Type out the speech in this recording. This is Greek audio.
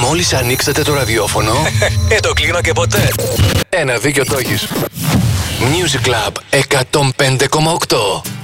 Μόλις ανοίξατε το ραδιόφωνο, Το κλείνω και ποτέ. ένα δίκιο το έχεις. Music Club 105,8.